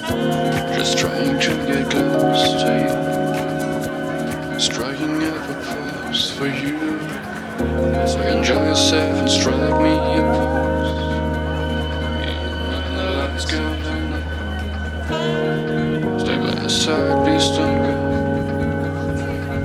Just trying to get close to you, striking up a pose for you. So enjoy yourself and strike me a pose. You know the lights go